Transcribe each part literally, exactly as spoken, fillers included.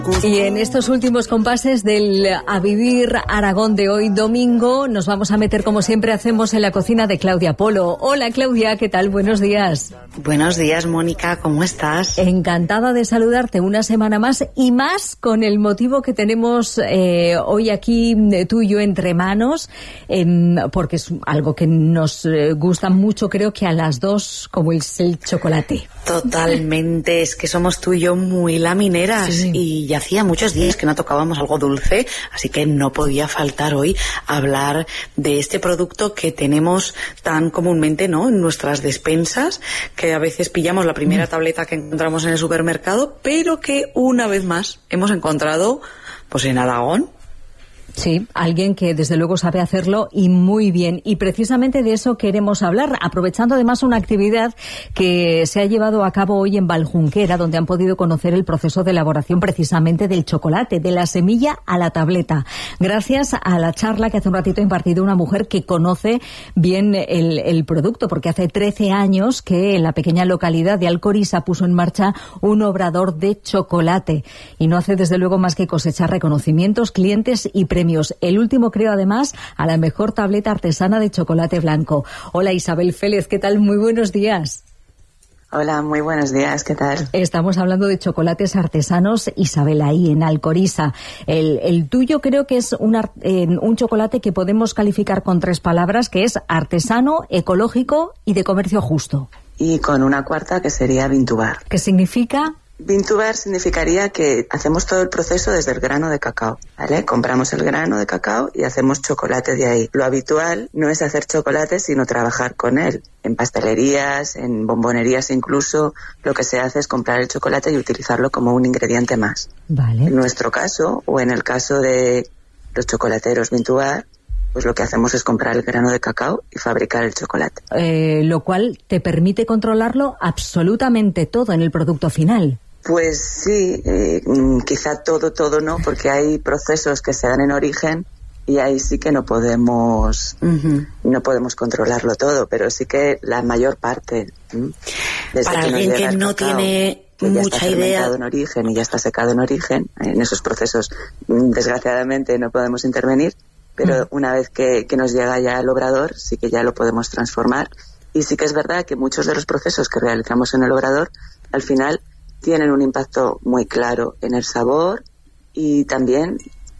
Y en estos últimos compases del A Vivir Aragón de hoy domingo nos vamos a meter, como siempre hacemos, en la cocina de Claudia Polo. Hola Claudia, ¿qué tal? Buenos días. Buenos días, Mónica, ¿cómo estás? Encantada de saludarte una semana más, y más con el motivo que tenemos eh, hoy aquí eh, tú y yo entre manos, eh, porque es algo que nos eh, gusta mucho, creo que a las dos, como es el chocolate. Totalmente, es que somos tú y yo muy lamineras, sí. Y ya hacía muchos días que no tocábamos algo dulce, así que no podía faltar hoy hablar de este producto que tenemos tan comúnmente, ¿no?, en nuestras despensas, que a veces pillamos la primera tableta que encontramos en el supermercado, pero que una vez más hemos encontrado pues en Aragón. Sí, alguien que desde luego sabe hacerlo y muy bien. Y precisamente de eso queremos hablar, aprovechando además una actividad que se ha llevado a cabo hoy en Valjunquera, donde han podido conocer el proceso de elaboración precisamente del chocolate, de la semilla a la tableta. Gracias a la charla que hace un ratito ha impartido una mujer que conoce bien el, el producto, porque hace trece años que en la pequeña localidad de Alcoriza puso en marcha un obrador de chocolate. Y no hace desde luego más que cosechar reconocimientos, clientes y premios. El último, creo, además, a la mejor tableta artesana de chocolate blanco. Hola, Isabel Félez, ¿qué tal? Muy buenos días. Hola, muy buenos días, ¿qué tal? Estamos hablando de chocolates artesanos, Isabel, ahí en Alcoriza. El, el tuyo creo que es un, eh, un chocolate que podemos calificar con tres palabras, que es artesano, ecológico y de comercio justo. Y con una cuarta, que sería Vintubar. ¿Qué significa? Vintubar significaría que hacemos todo el proceso desde el grano de cacao, ¿vale? Compramos el grano de cacao y hacemos chocolate de ahí. Lo habitual no es hacer chocolate, sino trabajar con él. En pastelerías, en bombonerías incluso, lo que se hace es comprar el chocolate y utilizarlo como un ingrediente más. Vale. En nuestro caso, o en el caso de los chocolateros Vintubar, pues lo que hacemos es comprar el grano de cacao y fabricar el chocolate. Eh, lo cual te permite controlarlo absolutamente todo en el producto final. Pues sí, eh, quizá todo, todo no, porque hay procesos que se dan en origen y ahí sí que no podemos, uh-huh. no podemos controlarlo todo, pero sí que la mayor parte. Desde Para que alguien que no cacao, tiene que mucha ya está idea en origen y ya está secado en origen, en esos procesos desgraciadamente no podemos intervenir, pero uh-huh. una vez que, que nos llega ya al obrador sí que ya lo podemos transformar, y sí que es verdad que muchos de los procesos que realizamos en el obrador al final tienen un impacto muy claro en el sabor y también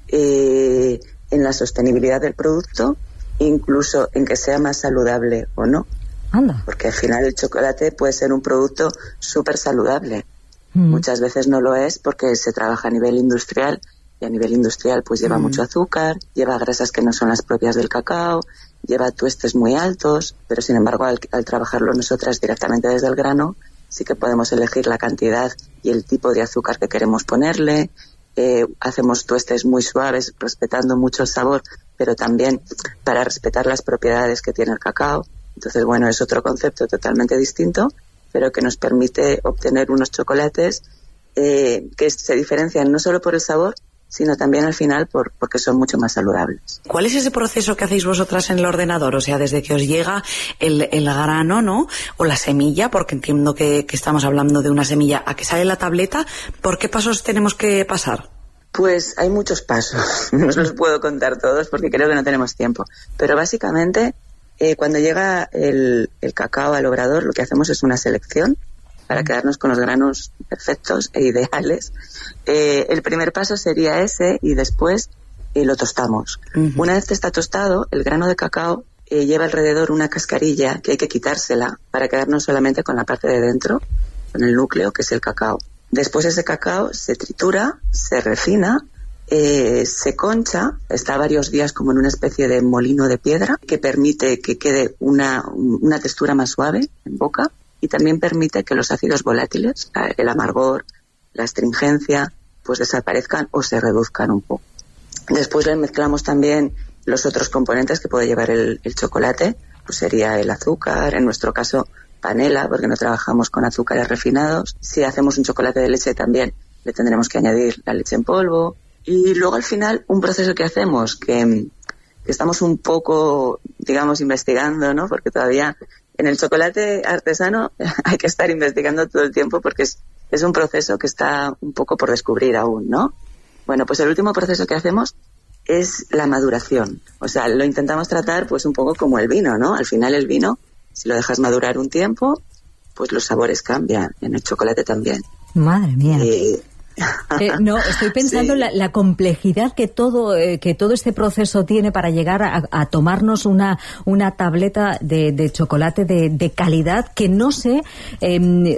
eh, en la sostenibilidad del producto, incluso en que sea más saludable o no. Anda. Porque al final el chocolate puede ser un producto súper saludable. Mm. Muchas veces no lo es porque se trabaja a nivel industrial, y a nivel industrial pues lleva mm. mucho azúcar, lleva grasas que no son las propias del cacao, lleva tuestes muy altos, pero sin embargo al, al trabajarlo nosotras directamente desde el grano, sí que podemos elegir la cantidad y el tipo de azúcar que queremos ponerle. Eh, hacemos tuestes muy suaves, respetando mucho el sabor, pero también para respetar las propiedades que tiene el cacao. Entonces, bueno, es otro concepto totalmente distinto, pero que nos permite obtener unos chocolates eh, que se diferencian no solo por el sabor, sino también al final por, porque son mucho más saludables. ¿Cuál es ese proceso que hacéis vosotras en el ordenador? O sea, desde que os llega el, el grano, ¿no?, o la semilla, porque entiendo que, que estamos hablando de una semilla, a que sale la tableta, ¿por qué pasos tenemos que pasar? Pues hay muchos pasos, no os los puedo contar todos porque creo que no tenemos tiempo, pero básicamente eh, cuando llega el, el cacao al obrador lo que hacemos es una selección para quedarnos con los granos perfectos e ideales. Eh, el primer paso sería ese y después eh, lo tostamos. Uh-huh. Una vez que está tostado, el grano de cacao eh, lleva alrededor una cascarilla que hay que quitársela para quedarnos solamente con la parte de dentro, con el núcleo, que es el cacao. Después ese cacao se tritura, se refina, eh, se concha, está varios días como en una especie de molino de piedra que permite que quede una, una textura más suave en boca. Y también permite que los ácidos volátiles, el amargor, la astringencia, pues desaparezcan o se reduzcan un poco. Después le mezclamos también los otros componentes que puede llevar el, el chocolate, pues sería el azúcar, en nuestro caso panela, porque no trabajamos con azúcares refinados. Si hacemos un chocolate de leche también le tendremos que añadir la leche en polvo. Y luego al final un proceso que hacemos que, que estamos un poco, digamos, investigando, ¿no? Porque todavía en el chocolate artesano hay que estar investigando todo el tiempo porque es, es un proceso que está un poco por descubrir aún, ¿no? Bueno, pues el último proceso que hacemos es la maduración. O sea, lo intentamos tratar pues un poco como el vino, ¿no? Al final el vino, si lo dejas madurar un tiempo, pues los sabores cambian. En el chocolate también. Madre mía. Eh, Eh, no, estoy pensando en sí. la, la complejidad que todo eh, que todo este proceso tiene para llegar a, a tomarnos una una tableta de, de chocolate de, de calidad que no sé eh,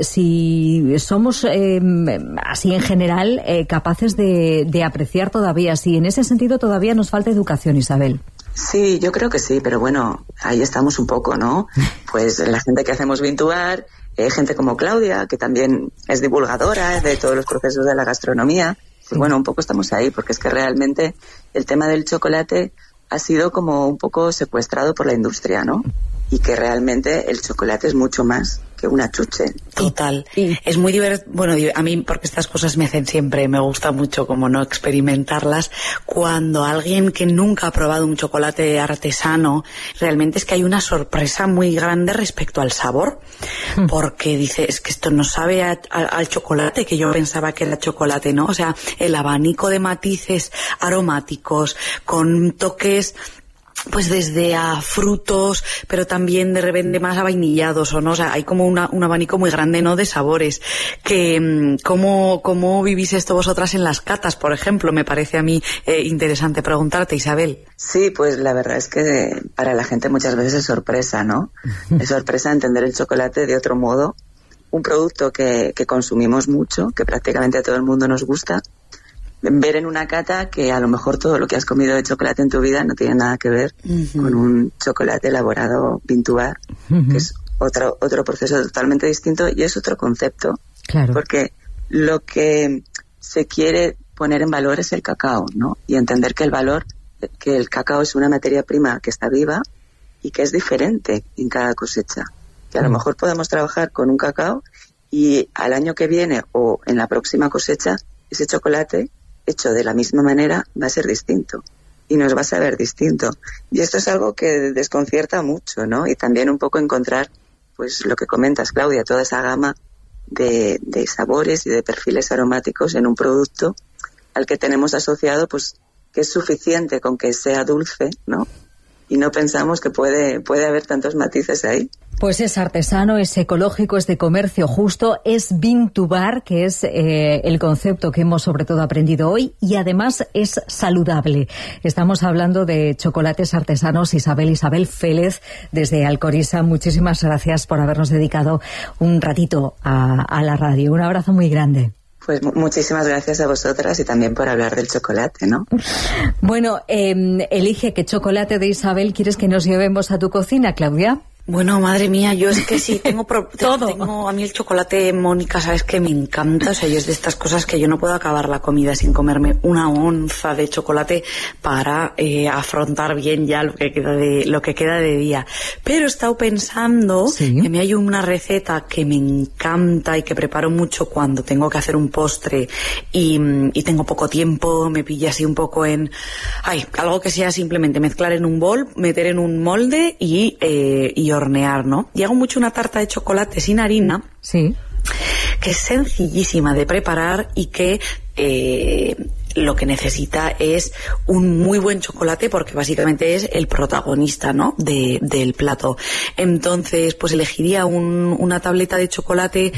si somos eh, así en general eh, capaces de, de apreciar todavía. Si en ese sentido todavía nos falta educación, Isabel. Sí, yo creo que sí, pero bueno, ahí estamos un poco, ¿no? Pues la gente que hacemos Vintubar, eh, gente como Claudia, que también es divulgadora de todos los procesos de la gastronomía, pues bueno, un poco estamos ahí, porque es que realmente el tema del chocolate ha sido como un poco secuestrado por la industria, ¿no? Y que realmente el chocolate es mucho más que una chuche. Total. Sí. Es muy divertido. Bueno, a mí, porque estas cosas me hacen siempre, me gusta mucho como no experimentarlas. Cuando alguien que nunca ha probado un chocolate artesano, realmente es que hay una sorpresa muy grande respecto al sabor. Mm. Porque dice, es que esto no sabe a, a, al chocolate, que yo pensaba que era chocolate, ¿no? O sea, el abanico de matices aromáticos, con toques pues desde a frutos, pero también de repente más a vainillados, o no, o sea, hay como una, un abanico muy grande, ¿no?, de sabores. Que ¿cómo, cómo vivís esto vosotras en las catas, por ejemplo? Me parece a mí eh, interesante preguntarte, Isabel. Sí, pues la verdad es que para la gente muchas veces es sorpresa, ¿no? Es sorpresa entender el chocolate de otro modo. Un producto que, que consumimos mucho, que prácticamente a todo el mundo nos gusta. Ver en una cata que a lo mejor todo lo que has comido de chocolate en tu vida no tiene nada que ver uh-huh. con un chocolate elaborado Vintubar, uh-huh. que es otro otro proceso totalmente distinto y es otro concepto. Claro. Porque lo que se quiere poner en valor es el cacao, ¿no? Y entender que el valor, que el cacao es una materia prima que está viva y que es diferente en cada cosecha. Que a uh-huh. lo mejor podemos trabajar con un cacao y al año que viene o en la próxima cosecha ese chocolate hecho de la misma manera va a ser distinto y nos va a saber distinto, y esto es algo que desconcierta mucho, ¿no? Y también un poco encontrar, pues lo que comentas, Claudia, toda esa gama de, de sabores y de perfiles aromáticos en un producto al que tenemos asociado, pues que es suficiente con que sea dulce, ¿no? Y no pensamos que puede puede haber tantos matices ahí. Pues es artesano, es ecológico, es de comercio justo, es Vintubar, que es eh, el concepto que hemos sobre todo aprendido hoy, y además es saludable. Estamos hablando de chocolates artesanos. Isabel, Isabel Félez, desde Alcoriza, muchísimas gracias por habernos dedicado un ratito a, a la radio. Un abrazo muy grande. Pues muchísimas gracias a vosotras y también por hablar del chocolate, ¿no? Bueno, eh, elige qué chocolate de Isabel quieres que nos llevemos a tu cocina, Claudia. Bueno, madre mía, yo es que sí, tengo, pro- Todo. tengo a mí el chocolate, Mónica, sabes que me encanta, o sea, yo es de estas cosas que yo no puedo acabar la comida sin comerme una onza de chocolate para eh, afrontar bien ya lo que queda de lo que queda de día. Pero he estado pensando ¿Sí? que me hay una receta que me encanta y que preparo mucho cuando tengo que hacer un postre y, y tengo poco tiempo, me pilla así un poco en, ay, algo que sea simplemente mezclar en un bol, meter en un molde y eh, y hornear, ¿no? Y hago mucho una tarta de chocolate sin harina, sí, que es sencillísima de preparar y que eh, lo que necesita es un muy buen chocolate, porque básicamente es el protagonista, ¿no?, de, del plato. Entonces, pues elegiría un, una tableta de chocolate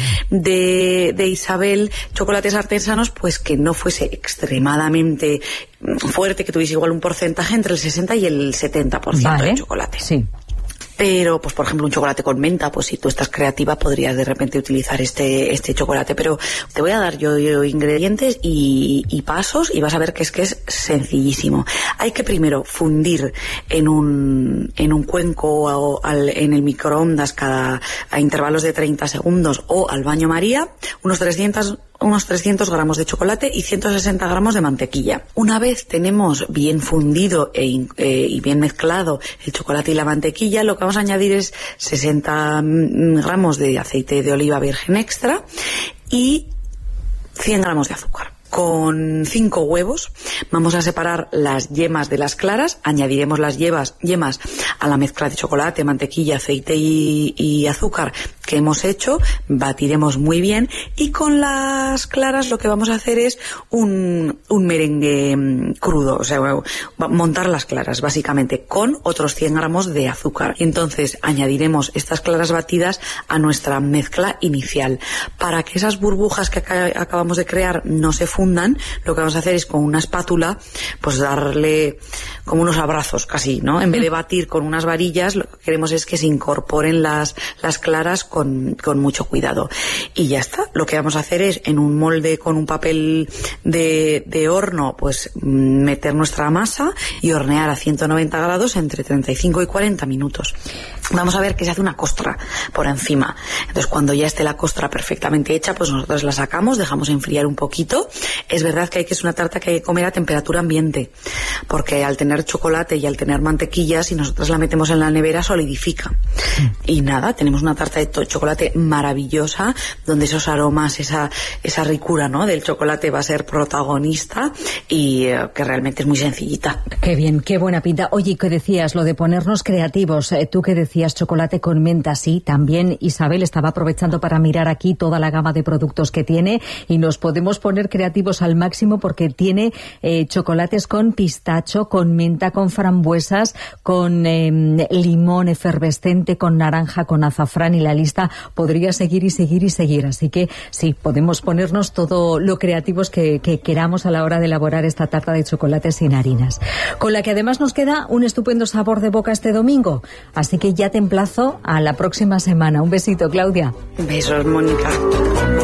de, de Isabel, chocolates artesanos, pues que no fuese extremadamente fuerte, que tuviese igual un porcentaje entre el sesenta y el setenta por ciento vale. de chocolate. Sí. Pero, pues por ejemplo, un chocolate con menta, pues si tú estás creativa podrías de repente utilizar este este chocolate. Pero te voy a dar yo, yo ingredientes y, y pasos y vas a ver que es que es sencillísimo. Hay que primero fundir en un en un cuenco o al, en el microondas cada a intervalos de treinta segundos o al baño María unos trescientos unos trescientos gramos de chocolate y ciento sesenta gramos de mantequilla. Una vez tenemos bien fundido e, eh, y bien mezclado el chocolate y la mantequilla, lo que vamos a añadir es sesenta gramos de aceite de oliva virgen extra y cien gramos de azúcar. Con cinco huevos vamos a separar las yemas de las claras, añadiremos las yemas, yemas a la mezcla de chocolate, mantequilla, aceite y, y azúcar que hemos hecho, batiremos muy bien y con las claras lo que vamos a hacer es un, un merengue crudo, o sea, montar las claras básicamente con otros cien gramos de azúcar. Y entonces añadiremos estas claras batidas a nuestra mezcla inicial. Para que esas burbujas que acabamos de crear no se fundan, lo que vamos a hacer es con una espátula, pues darle como unos abrazos casi, ¿no? En vez de batir con unas varillas, lo que queremos es que se incorporen las, las claras con, con mucho cuidado. Y ya está. Lo que vamos a hacer es en un molde con un papel de, de horno, pues meter nuestra masa y hornear a ciento noventa grados entre treinta y cinco y cuarenta minutos. Vamos a ver que se hace una costra por encima. Entonces, cuando ya esté la costra perfectamente hecha, pues nosotros la sacamos, dejamos enfriar un poquito. Es verdad que hay que es una tarta que hay que comer a temperatura ambiente, porque al tener chocolate y al tener mantequilla, si nosotros la metemos en la nevera, solidifica. Y nada, tenemos una tarta de chocolate maravillosa, donde esos aromas, esa esa ricura, ¿no?, del chocolate va a ser protagonista y eh, que realmente es muy sencillita. Qué bien, qué buena pinta. Oye, ¿qué decías? Lo de ponernos creativos. Eh, tú que decías chocolate con menta, sí, también Isabel estaba aprovechando para mirar aquí toda la gama de productos que tiene y nos podemos poner creativos al máximo porque tiene eh, chocolates con pistacho, con menta, con frambuesas, con eh, limón efervescente, con naranja, con azafrán y la lista podría seguir y seguir y seguir. Así que sí, podemos ponernos todo lo creativos que, que queramos a la hora de elaborar esta tarta de chocolate sin harinas. Con la que además nos queda un estupendo sabor de boca este domingo. Así que ya te emplazo a la próxima semana. Un besito, Claudia. Besos, Mónica.